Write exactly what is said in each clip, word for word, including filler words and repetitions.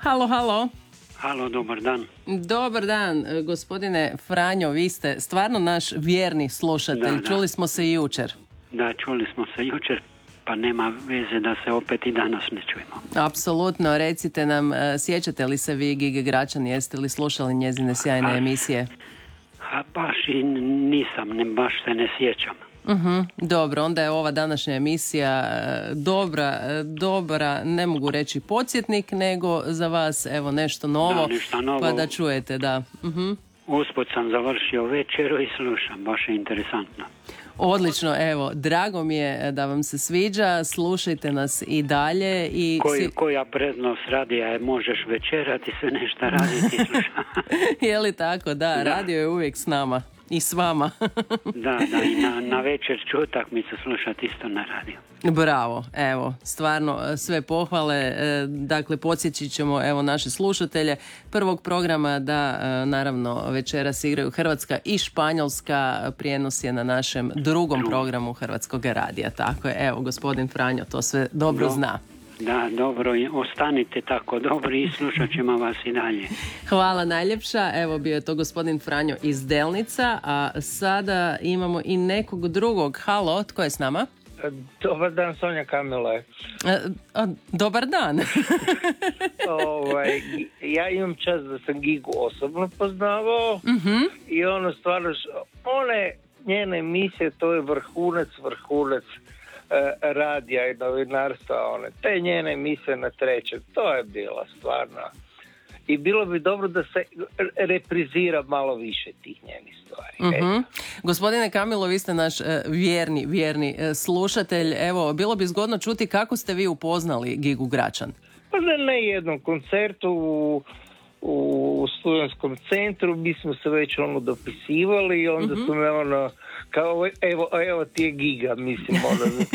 Halo, halo. Halo, dobar dan. Dobar dan, gospodine Franjo, vi ste stvarno naš vjerni slušatelj. Da, da. Čuli smo se i jučer. Da, čuli smo se jučer, pa nema veze da se opet i danas ne čujemo. Apsolutno, recite nam, sjećate li se vi Gige Gračan, jeste li slušali njezine sjajne a, emisije? A baš i nisam, ne, baš se ne sjećam. Uh-huh, dobro, onda je ova današnja emisija dobra, dobra, ne mogu reći podsjetnik, nego za vas evo nešto novo, da, nešto novo. Pa da čujete, da. Uh-huh. Usput sam završio večeru i slušam, baš je interesantno. Odlično, evo, drago mi je da vam se sviđa, slušajte nas i dalje. I Koji, si... Koja prednost radija je, možeš večerati, sve nešto raditi i slušati. Je li tako? Da, da, radio je uvijek s nama. I s vama. Da, da, i na, na večer ću utakmicu slušati isto na radiju. Bravo, evo, stvarno sve pohvale, dakle podsjećit ćemo evo naše slušatelje prvog programa da naravno večeras igraju Hrvatska i Španjolska, prijenos je na našem drugom Drug. programu Hrvatskog radija, tako je, evo gospodin Franjo to sve dobro Do. zna. Da, dobro, ostanite tako dobri i slušat ćemo vas i dalje. Hvala najljepša, evo bio je to gospodin Franjo iz Delnica, a sada imamo i nekog drugog. Halo, tko je s nama? Dobar dan, Sonja Kamila. A, a, dobar dan. ovaj, ja imam čast da sam Gigu osobno poznavao uh-huh. i ono stvarno, one njene emisije, to je vrhunac, vrhunac radija i novinarstva, one, te njene emisije na trećem, to je bila stvarno. I bilo bi dobro da se reprizira malo više tih njenih stvari. Uh-huh. Gospodine Kamilo, vi ste naš uh, vjerni, vjerni uh, slušatelj. Evo, bilo bi zgodno čuti kako ste vi upoznali Gigu Gračan. Pa na ne jednom koncertu u, u studentskom centru, mi smo se već ono dopisivali i onda uh-huh. su me ono kao evo, evo ti je Giga, mislim, ono,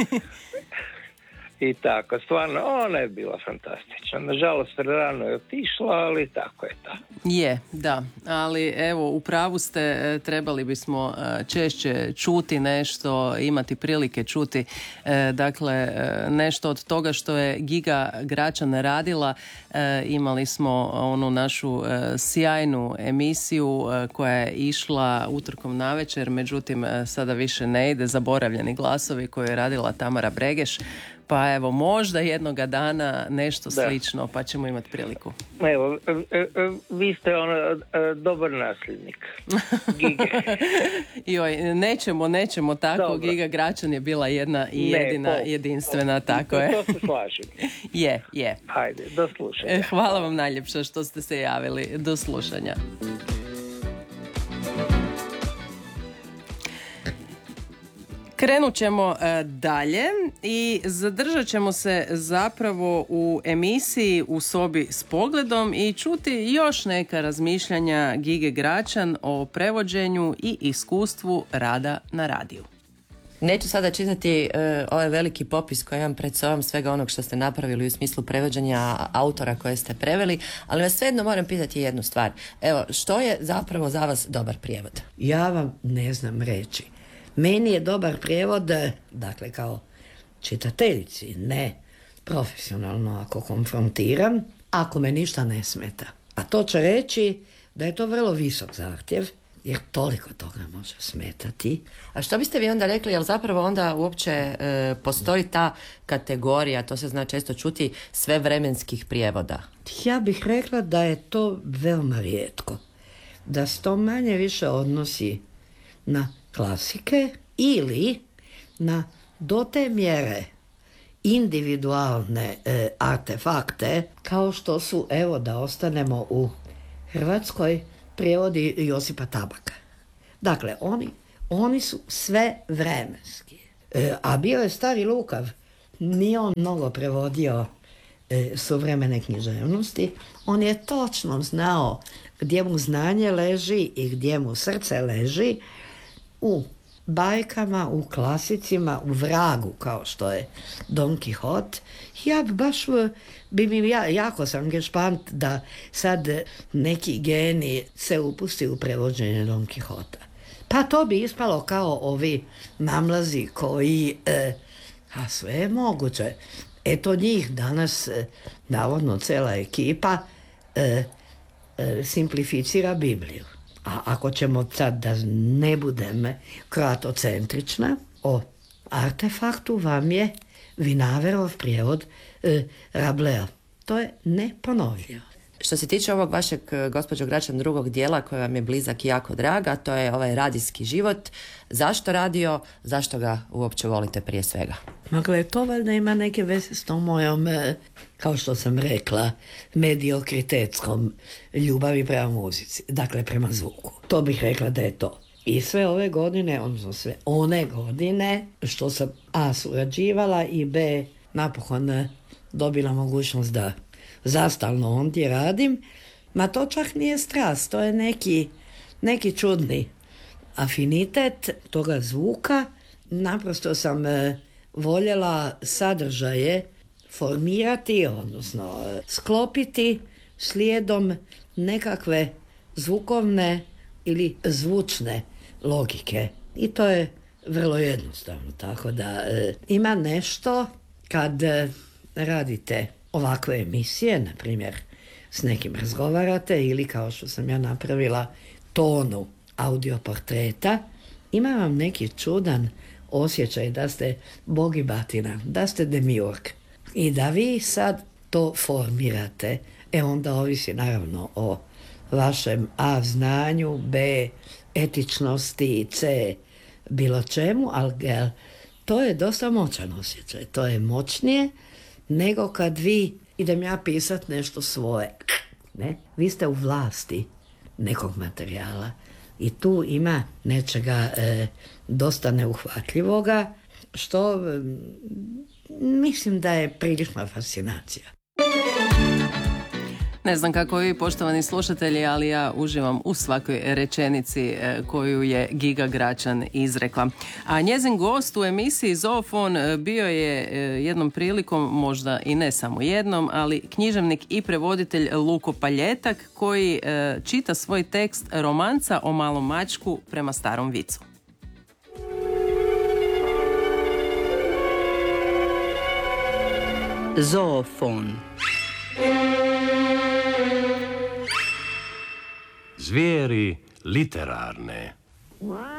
i tako, stvarno, ona je bila fantastična. Nažalost, rano je otišla, ali tako je to. Je, da, ali evo, u pravu ste, trebali bismo češće čuti nešto, imati prilike čuti, dakle, nešto od toga što je Giga Gračan radila. Imali smo onu našu sjajnu emisiju koja je išla utorkom navečer, međutim, sada više ne ide, Zaboravljeni glasovi, koju je radila Tamara Bregeš. Pa evo, možda jednoga dana nešto da. slično, pa ćemo imati priliku. Evo, vi ste ono, dobar nasljednik Gige. Joj, nećemo, nećemo tako. Dobro. Giga Gračan je bila jedna i jedina, ne, po, jedinstvena, po, tako to, je. To se slažem. Je, je. Hajde, do slušanja. Hvala vam najljepša što ste se javili. Do slušanja. Krenut ćemo e, dalje i zadržat ćemo se zapravo u emisiji U sobi s pogledom i čuti još neka razmišljanja Gige Gračan o prevođenju i iskustvu rada na radiju. Neću sada čitati uh, ovaj veliki popis koji imam pred sobom svega onog što ste napravili u smislu prevođenja autora koje ste preveli, ali vas svejedno moram pitati jednu stvar. Evo, što je zapravo za vas dobar prijevod? Ja vam ne znam reći. Meni je dobar prijevod, dakle kao čitateljici, ne profesionalno ako konfrontiram, ako me ništa ne smeta. A to će reći da je to vrlo visok zahtjev, jer toliko toga može smetati. A što biste vi onda rekli, jel zapravo onda uopće e, postoji ta kategorija, to se zna često čuti, svevremenskih prijevoda? Ja bih rekla da je to veoma rijetko. Da se to manje više odnosi na klasike ili na do te mjere individualne e, artefakte kao što su, evo da ostanemo u Hrvatskoj, prijevodi Josipa Tabaka. Dakle, oni, oni su sve vremenski. E, a bio je stari lukav, nije on mnogo prevodio e, suvremene književnosti, on je točno znao gdje mu znanje leži i gdje mu srce leži, u bajkama, u klasicima, u vragu kao što je Don Quixote. Ja baš bi mi ja, jako sam gešpant da sad neki geni se upusti u prevođenje Don Quixota. Pa to bi ispalo kao ovi mamlazi koji, e, a sve je moguće. Eto njih danas, e, navodno cela ekipa, e, e, simplificira Bibliju. A ako ćemo sad da ne budem kroatocentrična, o artefaktu vam je Vinaverov prijevod e, Rablea. To je neponovljivo. Što se tiče ovog vašeg, gospođo Gračan, drugog dijela koji vam je blizak i jako draga, to je ovaj radijski život. Zašto radio? Zašto ga uopće volite prije svega? Dakle, to valjda ima neke veze s tom mojom, kao što sam rekla, mediokritetskom ljubavi prema muzici. Dakle, prema zvuku. To bih rekla da je to. I sve ove godine, odnosno sve one godine, što sam A surađivala i B napokon dobila mogućnost da zastalno ondje radim, ma to čak nije strast, to je neki, neki čudni afinitet toga zvuka. Naprosto sam e, voljela sadržaje formirati, odnosno e, sklopiti slijedom nekakve zvukovne ili zvučne logike. I to je vrlo jednostavno, tako da e, ima nešto kad e, radite ovakve emisije, na primjer s nekim razgovarate ili kao što sam ja napravila tonu audioportreta, ima vam neki čudan osjećaj da ste bog i batina, da ste demiurg i da vi sad to formirate. E onda ovisi naravno o vašem A znanju, B etičnosti, C bilo čemu, ali to je dosta moćan osjećaj. To je moćnije nego kad vi, idem ja pisat nešto svoje. Ne? Vi ste u vlasti nekog materijala i tu ima nečega e, dosta neuhvatljivoga, što e, mislim da je prilična fascinacija. Ne znam kako vi, poštovani slušatelji, ali ja uživam u svakoj rečenici koju je Giga Gračan izrekla. A njezin gost u emisiji Zoofon bio je jednom prilikom, možda i ne samo jednom, ali književnik i prevoditelj Luko Paljetak, koji čita svoj tekst romanca o malom mačku prema starom vicu. Zoofon. Zvijeri literarne.